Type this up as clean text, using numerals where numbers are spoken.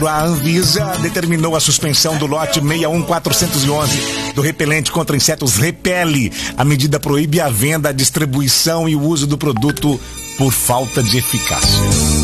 2004, a Anvisa determinou a suspensão do lote 61411 do repelente contra insetos Repele. A medida proíbe a venda, a distribuição e o uso do produto por falta de eficácia.